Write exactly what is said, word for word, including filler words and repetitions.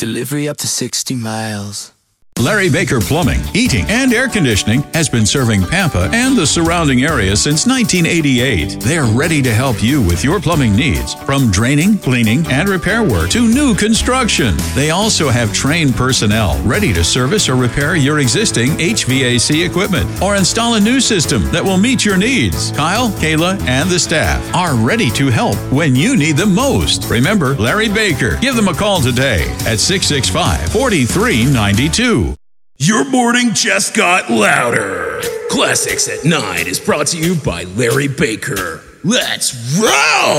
Delivery up to sixty miles. Larry Baker Plumbing, Heating, and Air Conditioning has been serving Pampa and the surrounding area since nineteen eighty-eight. They're ready to help you with your plumbing needs, from draining, cleaning, and repair work to new construction. They also have trained personnel ready to service or repair your existing H V A C equipment or install a new system that will meet your needs. Kyle, Kayla, and the staff are ready to help when you need them most. Remember Larry Baker. Give them a call today at six six five, four three nine two. Your morning just got louder. Classics at nine is brought to you by Larry Baker. Let's roll!